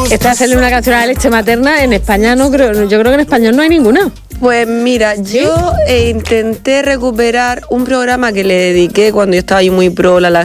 Esta hacerle una canción a la leche materna en España no creo, yo creo que en español no hay ninguna. Pues mira, yo intenté recuperar un programa que le dediqué cuando yo estaba ahí muy pro la